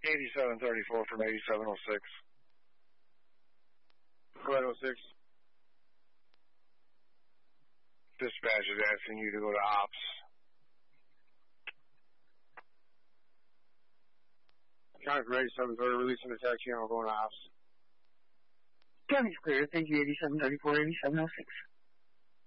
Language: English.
8734 from 8706. Go ahead, 06. Dispatch is asking you to go to ops. County for 8730, releasing the taxi channel, going to ops. County's clear. Thank you, 8734, 8706.